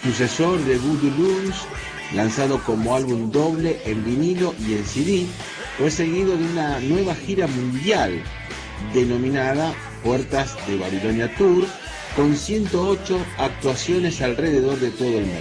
sucesor de Voodoo Loons, lanzado como álbum doble en vinilo y en CD, fue seguido de una nueva gira mundial denominada Puertas de Babilonia Tour, con 108 actuaciones alrededor de todo el mundo.